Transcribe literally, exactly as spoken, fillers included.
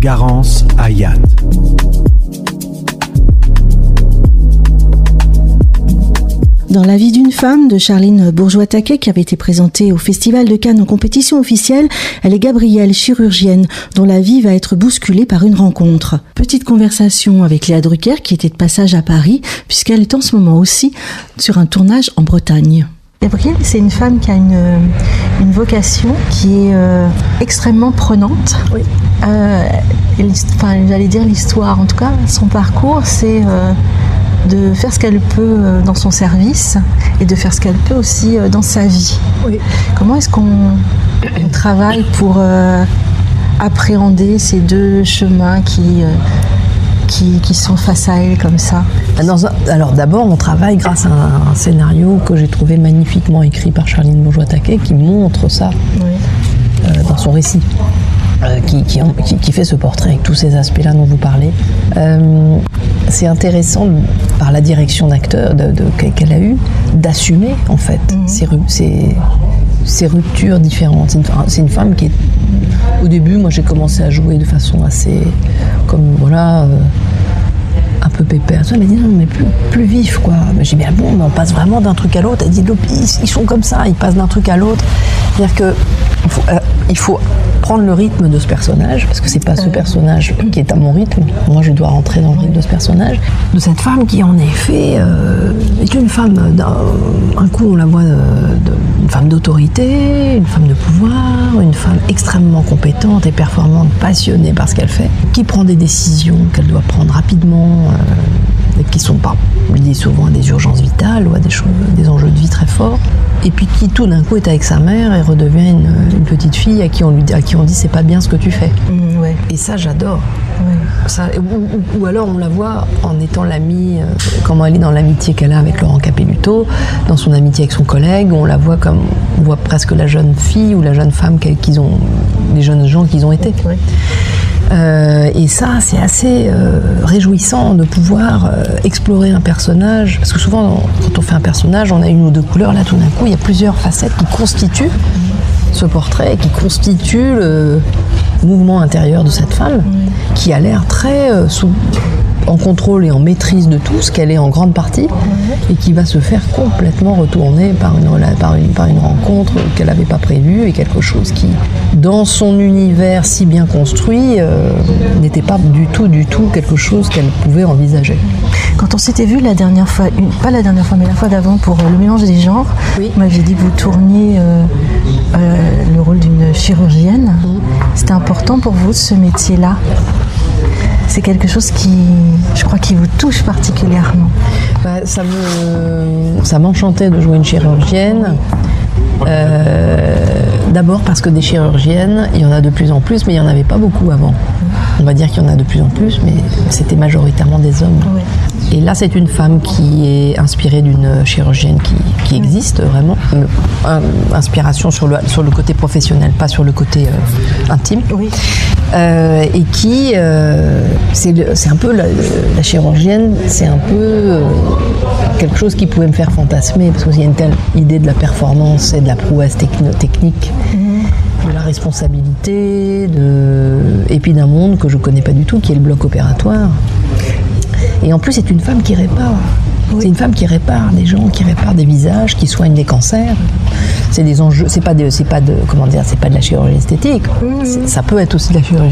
Garance Ayad. Dans la vie d'une femme de Charline Bourgeois-Taquet, qui avait été présentée au Festival de Cannes en compétition officielle, elle est Gabrielle, chirurgienne, dont la vie va être bousculée par une rencontre. Petite conversation avec Léa Drucker, qui était de passage à Paris, puisqu'elle est en ce moment aussi sur un tournage en Bretagne. Gabrielle, c'est une femme qui a une, une vocation qui est euh, extrêmement prenante. Oui. Euh, et enfin, j'allais dire l'histoire, en tout cas, son parcours, c'est... Euh, de faire ce qu'elle peut dans son service et de faire ce qu'elle peut aussi dans sa vie. Oui. Comment est-ce qu'on on travaille pour euh, appréhender ces deux chemins qui, euh, qui, qui sont face à elle comme ça? Dans un, alors d'abord, on travaille grâce à un, un scénario que j'ai trouvé magnifiquement écrit par Charline Bourgeois-Taquet qui montre ça oui. euh, dans son récit. Euh, qui, qui, qui, qui fait ce portrait avec tous ces aspects-là dont vous parlez. Euh, c'est intéressant, par la direction d'acteur de, de, qu'elle a eue, d'assumer en fait mm-hmm. ces, ces, ces ruptures différentes. C'est une, c'est une femme qui est... Au début, moi j'ai commencé à jouer de façon assez... comme voilà... Euh, un peu pépère. Elle m'a dit non, mais plus, plus vif quoi. Mais j'ai dit bien bon, mais on passe vraiment d'un truc à l'autre. Elle dit ils, ils sont comme ça, ils passent d'un truc à l'autre. C'est-à-dire que il faut, euh, il faut prendre le rythme de ce personnage, parce que c'est pas ce personnage qui est à mon rythme. Moi, je dois rentrer dans le rythme de ce personnage, de cette femme qui en effet euh, est une femme. D'un, un coup, on la voit de, de, une femme d'autorité, une femme de pouvoir, une femme extrêmement compétente et performante, passionnée par ce qu'elle fait, qui prend des décisions qu'elle doit prendre rapidement. Euh, qui sont pas liées souvent à des urgences vitales ou à des, choses, des enjeux de vie très forts, et puis qui tout d'un coup est avec sa mère et redevient une, une petite fille à qui on lui à qui on dit c'est pas bien ce que tu fais. Mmh, ouais. Et ça j'adore. Ouais. Ça, ou, ou, ou alors on la voit en étant l'amie, euh, comment elle est dans l'amitié qu'elle a avec Laurent Capelluto, dans son amitié avec son collègue, on la voit comme on voit presque la jeune fille ou la jeune femme qu'ils ont, les jeunes gens qu'ils ont été. Ouais. Euh, et ça, c'est assez euh, réjouissant de pouvoir euh, explorer un personnage, parce que souvent, quand on fait un personnage, on a une ou deux couleurs. Là, tout d'un coup, il y a plusieurs facettes qui constituent ce portrait, qui constituent le mouvement intérieur de cette femme, qui a l'air très euh, sous, en contrôle et en maîtrise de tout, ce qu'elle est en grande partie, et qui va se faire complètement retourner par une, par une, par une rencontre qu'elle n'avait pas prévue, et quelque chose qui, dans son univers si bien construit, euh, n'était pas du tout, du tout quelque chose qu'elle pouvait envisager. Quand on s'était vu la dernière fois, une, pas la dernière fois, mais la fois d'avant pour euh, le mélange des genres, oui. Vous m'aviez dit que vous tourniez euh, euh, le rôle d'une chirurgienne. Mmh. C'était important pour vous, ce métier-là? C'est quelque chose qui, je crois, qui vous touche particulièrement. Bah, ça me, ça m'enchantait de jouer une chirurgienne. Euh, d'abord parce que des chirurgiennes, il y en a de plus en plus, mais il n'y en avait pas beaucoup avant. On va dire qu'il y en a de plus en plus, mais c'était majoritairement des hommes. Oui. Et là, c'est une femme qui est inspirée d'une chirurgienne qui, qui existe vraiment. Une inspiration sur le, sur le côté professionnel, pas sur le côté euh, intime. Oui. Euh, et qui, euh, c'est, le, c'est un peu la, la chirurgienne, c'est un peu euh, quelque chose qui pouvait me faire fantasmer, parce qu'il y a une telle idée de la performance et de la prouesse techno- technique. Mmh. De la responsabilité, de... et puis d'un monde que je ne connais pas du tout, qui est le bloc opératoire. Et en plus, c'est une femme qui répare. Oui. C'est une femme qui répare des gens, qui répare des visages, qui soigne des cancers. C'est des enjeux. C'est pas de, c'est pas de, comment dire, c'est pas de la chirurgie esthétique. Mmh. Ça peut être aussi de la chirurgie